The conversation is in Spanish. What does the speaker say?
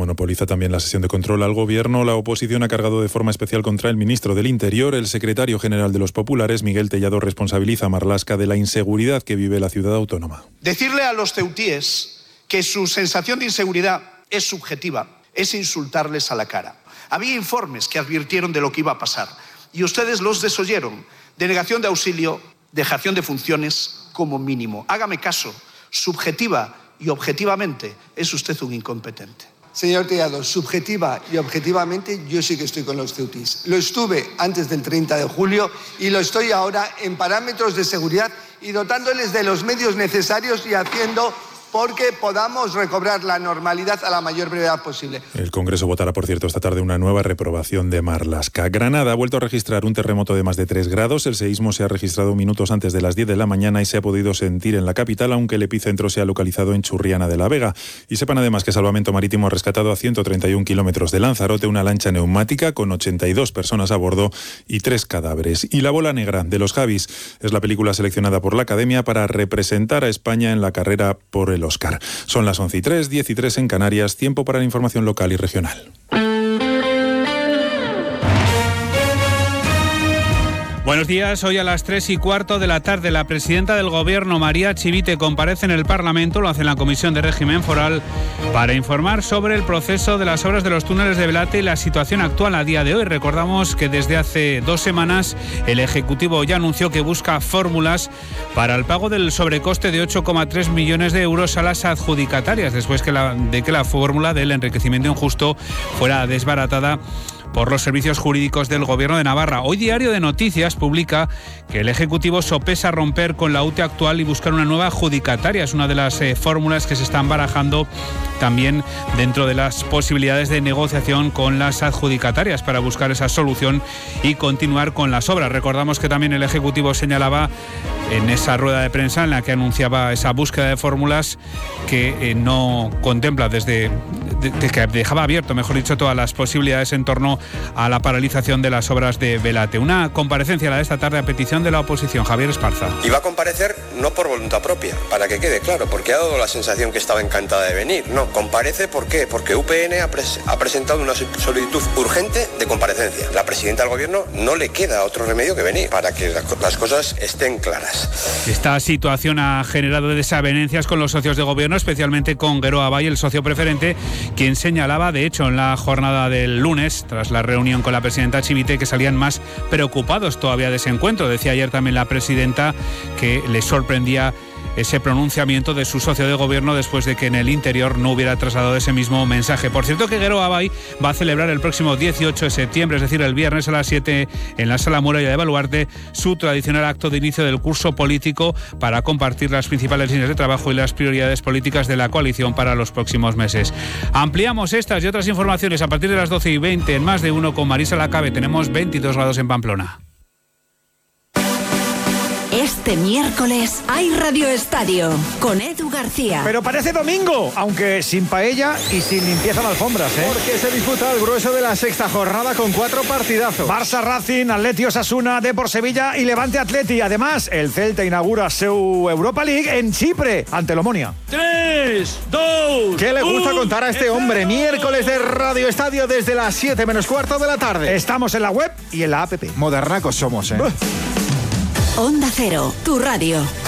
monopoliza también la sesión de control al Gobierno. La oposición ha cargado de forma especial contra el ministro del Interior. El secretario general de los populares, Miguel Tellado, responsabiliza a Marlaska de la inseguridad que vive la ciudad autónoma. Decirle a los ceutíes que su sensación de inseguridad es subjetiva es insultarles a la cara. Había informes que advirtieron de lo que iba a pasar y ustedes los desoyeron. Denegación de auxilio, dejación de funciones como mínimo. Hágame caso, subjetiva y objetivamente es usted un incompetente. Señor Tellado, subjetiva y objetivamente yo sí que estoy con los ceutíes. Lo estuve antes del 30 de julio y lo estoy ahora en parámetros de seguridad y dotándoles de los medios necesarios y haciendo porque podamos recobrar la normalidad a la mayor brevedad posible. El Congreso votará, por cierto, esta tarde una nueva reprobación de Marlaska. Granada ha vuelto a registrar un terremoto de más de 3 grados. El seísmo se ha registrado minutos antes de las 10 de la mañana y se ha podido sentir en la capital, aunque el epicentro se ha localizado en Churriana de la Vega. Y sepan además que Salvamento Marítimo ha rescatado a 131 kilómetros de Lanzarote una lancha neumática con 82 personas a bordo y 3 cadáveres. Y La bola negra, de los Javis, es la película seleccionada por la Academia para representar a España en la carrera por el Oscar. Son las 11:03, 10:03 en Canarias, tiempo para la información local y regional. Buenos días. Hoy a las 3:15 de la tarde la presidenta del Gobierno, María Chivite, comparece en el Parlamento, lo hace en la Comisión de Régimen Foral, para informar sobre el proceso de las obras de los túneles de Velate y la situación actual a día de hoy. Recordamos que desde hace 2 semanas el Ejecutivo ya anunció que busca fórmulas para el pago del sobrecoste de 8,3 millones de euros a las adjudicatarias, después de que la fórmula del enriquecimiento injusto fuera desbaratada por los servicios jurídicos del Gobierno de Navarra. Hoy Diario de Noticias publica que el Ejecutivo sopesa romper con la UTE actual y buscar una nueva adjudicataria. Es una de las fórmulas que se están barajando también dentro de las posibilidades de negociación con las adjudicatarias para buscar esa solución y continuar con las obras. Recordamos que también el Ejecutivo señalaba en esa rueda de prensa en la que anunciaba esa búsqueda de fórmulas que no contempla que dejaba abierto, mejor dicho, todas las posibilidades en torno a la paralización de las obras de Velate. Una comparecencia la de esta tarde a petición de la oposición. Javier Esparza. Y va a comparecer no por voluntad propia, para que quede claro, porque ha dado la sensación que estaba encantada de venir. No, comparece ¿por qué? Porque UPN ha presentado una solicitud urgente de comparecencia. La presidenta del Gobierno no le queda otro remedio que venir para que las cosas estén claras. Esta situación ha generado desavenencias con los socios de Gobierno, especialmente con Guero Abay, el socio preferente, quien señalaba, de hecho, en la jornada del lunes, tras la reunión con la presidenta Chivite, que salían más preocupados todavía de ese encuentro. Decía ayer también la presidenta que le sorprendía ese pronunciamiento de su socio de Gobierno después de que en el Interior no hubiera trasladado ese mismo mensaje. Por cierto, que Guero Abay va a celebrar el próximo 18 de septiembre, es decir, el viernes a las 7 en la Sala Muralla de Baluarte, su tradicional acto de inicio del curso político para compartir las principales líneas de trabajo y las prioridades políticas de la coalición para los próximos meses. Ampliamos estas y otras informaciones a partir de las 12:20 en Más de Uno con Marisa Lacabe. Tenemos 22 grados en Pamplona. Este miércoles hay Radio Estadio con Edu García. Pero parece domingo, aunque sin paella y sin limpieza de alfombras, ¿eh? Porque se disputa el grueso de la sexta jornada con 4 partidazos. Barça Racing, Atleti Osasuna, Depor Sevilla y Levante Atleti. Además, el Celta inaugura su Europa League en Chipre, ante el Omonia. 3, 2, ¿Qué le gusta contar a este hombre? Miércoles de Radio Estadio desde las 7 menos cuarto de la tarde. Estamos en la web y en la app. Modernacos somos, ¿eh? Onda Cero, tu radio.